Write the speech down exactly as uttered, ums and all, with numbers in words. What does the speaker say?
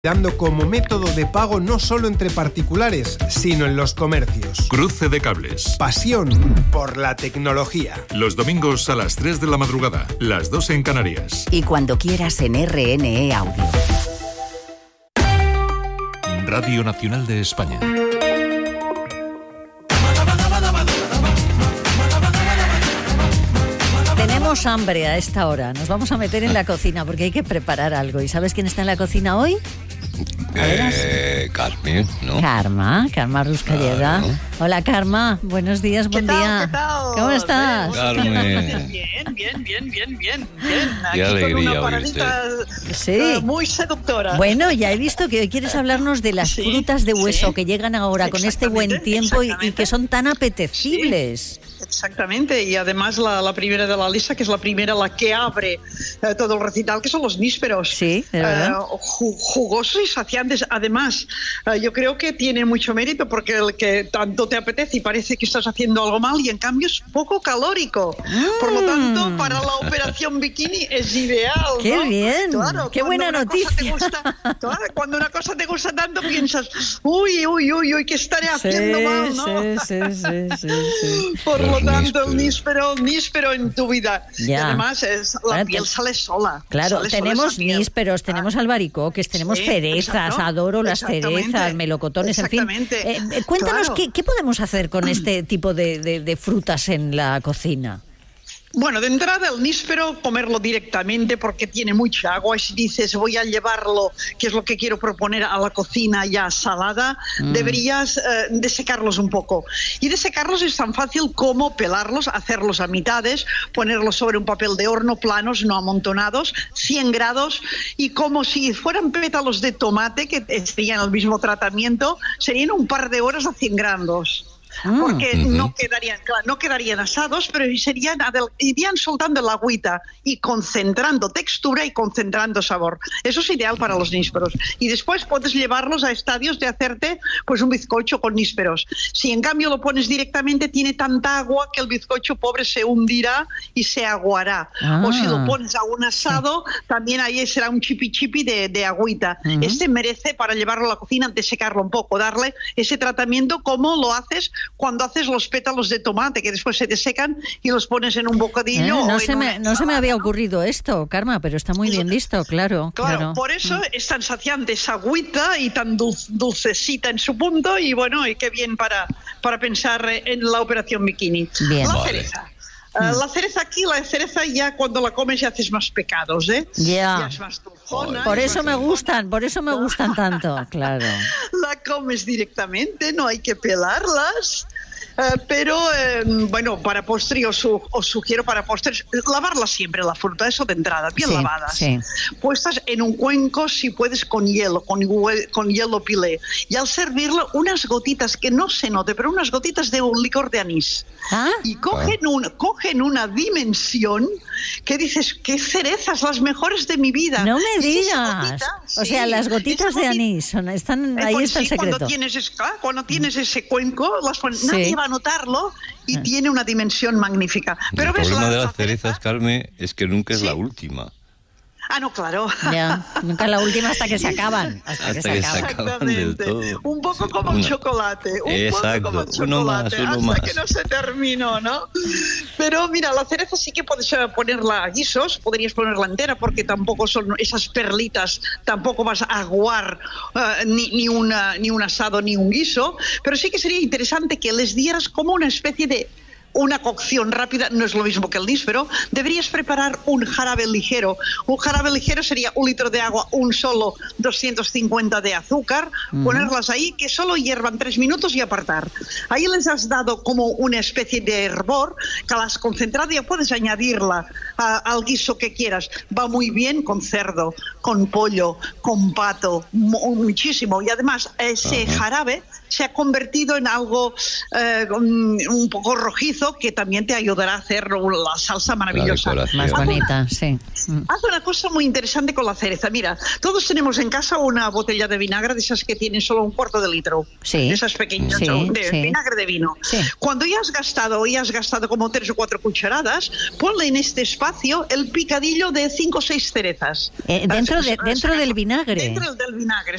dando como método de pago no solo entre particulares, sino en los comercios. Cruce de cables. Pasión por la tecnología. Los domingos a las tres de la madrugada, las dos en Canarias. Y cuando quieras en R N E Audio. Radio Nacional de España. Tenemos hambre a esta hora. Nos vamos a meter en la cocina porque hay que preparar algo. ¿Y sabes quién está en la cocina hoy? Eh, Carmen, ¿no? Karma, Karma Ruscalleda. Claro. Hola, Karma. Buenos días, buen ¿Qué tal, día. ¿Qué tal? ¿Cómo estás? Carmen. Bien, bien, bien, bien, bien. bien. Aquí Qué alegría con una paradita Sí. eh, muy seductora. Bueno, ya he visto que hoy quieres hablarnos de las Sí, frutas de hueso sí. que llegan ahora con este buen Exactamente, tiempo y, y exactamente. que son tan apetecibles. Exactamente, y además la, la primera de la lista, que es la primera, la que abre eh, todo el recital, que son los nísperos. Sí, de verdad. Eh, ju- jugosos y saciantes. Además, eh, yo creo que tiene mucho mérito porque el que tanto te apetece y parece que estás haciendo algo mal y en cambio es poco calórico. Por lo tanto, para la operación bikini es ideal. ¡Qué ¿no? bien! Claro, ¡Qué cuando buena una cosa te noticia! gusta- claro, cuando una cosa te gusta tanto piensas, uy, uy, uy, uy, ¿qué estaré haciendo Sí, mal? ¿no? sí, sí, sí, sí, sí. Por Los lo tanto, el nísperos. níspero, níspero en tu vida. Ya. Y además es, la Bueno, piel te- sale sola. Claro, sale sola tenemos esa piel. nísperos, tenemos albaricoques, tenemos Sí, cerezas, exacto, adoro las exactamente, cerezas, melocotones, en fin. exactamente, Eh, eh, cuéntanos, claro. ¿qué, qué podemos hacer con este tipo de, de- de frutas en la cocina? Bueno, de entrada el níspero, comerlo directamente porque tiene mucha agua. Y si dices voy a llevarlo, que es lo que quiero proponer, a la cocina ya salada, Mm. deberías eh, desecarlos un poco. Y desecarlos es tan fácil como pelarlos, hacerlos a mitades, ponerlos sobre un papel de horno planos, no amontonados, cien grados, y como si fueran pétalos de tomate, que estarían el mismo tratamiento, serían un par de horas a cien grados. Porque Mm. no quedarían, claro, no quedarían asados, pero serían adel- irían soltando el agüita y concentrando textura y concentrando sabor. Eso es ideal para los nísperos. Y después puedes llevarlos a estadios de hacerte pues un bizcocho con nísperos. Si en cambio lo pones directamente, tiene tanta agua que el bizcocho pobre se hundirá y se aguará. Ah. O si lo pones a un asado, también ahí será un chipi chipi de, de agüita. Ujú. Este merece, para llevarlo a la cocina, desecarlo un poco, darle ese tratamiento como lo haces cuando haces los pétalos de tomate, que después se te secan y los pones en un Eh, bocadillo. o no, en se una me, no se me ensalada, había ¿no? ocurrido esto, Karma, pero está muy bien visto, claro. Claro, claro. por eso es tan saciante esa agüita y tan dul- dulcecita en su punto, y bueno, y qué bien para, para pensar en la operación bikini. Bien. La Vale. cereza. Uh, la cereza aquí, la cereza ya cuando la comes ya haces más pecados, ¿eh? Ya. Ya es más dulzona, Por es eso más me dulzona. gustan, por eso me gustan tanto, claro. La comes directamente, no hay que pelarlas. Eh, pero eh, bueno, para postre os, su- os sugiero para postres lavarla siempre la fruta, eso de entrada, bien Sí, lavadas, sí. puestas en un cuenco si puedes con hielo, con, hue- con hielo pilé, y al servirlo unas gotitas, que no se note, pero unas gotitas de un licor de anís. ¿Ah? Y cogen, un, cogen una dimensión que dices, qué cerezas, las mejores de mi vida. No me Y esa digas. gotita, O sea, sí, las gotitas esa de gotita- anís, son, están, eh, ahí pues está el sí, cuando secreto. tienes, es- claro, cuando tienes ese cuenco, las pones- Sí. nadie va a notarlo y Ah. tiene una dimensión magnífica. Pero el ves problema la, de la las cerezas, Carmen, es que nunca es Sí. la última. Ah, no, claro. Ya, nunca la última hasta que se acaban. Hasta, que Hasta se que se acaban. acaban del Exactamente. todo. Un poco Sí, como el una. chocolate. Un Exacto, poco como el chocolate. uno más, uno hasta más. que no se terminó, ¿no? Pero mira, la cereza sí que puedes eh, ponerla a guisos, podrías ponerla entera porque tampoco son esas perlitas, tampoco vas a aguar eh, ni, ni, una, ni un asado ni un guiso, pero sí que sería interesante que les dieras como una especie de una cocción rápida, no es lo mismo que el níspero. Deberías preparar un jarabe ligero. Un jarabe ligero sería un litro de agua, un solo doscientos cincuenta de azúcar, Ujú. ponerlas ahí, que solo hiervan tres minutos y apartar. Ahí les has dado como una especie de hervor, que la has concentrado y ya puedes añadirla a- al guiso que quieras. Va muy bien con cerdo, con pollo, con pato, mu- muchísimo. Y además ese Ajá. jarabe se ha convertido en algo eh, un un poco rojizo, chorizo, que también te ayudará a hacer la salsa maravillosa. La Más bonita, sí. Haz una cosa muy interesante con la cereza. Mira, todos tenemos en casa una botella de vinagre de esas que tienen solo un cuarto de litro. Sí. De esas pequeñas, Sí, ¿no? de sí. vinagre de vino. Sí. Cuando ya has gastado, ya has gastado como tres o cuatro cucharadas, ponle en este espacio el picadillo de cinco o seis cerezas. Eh, dentro, de, ¿Sabes? dentro del vinagre. Dentro del vinagre,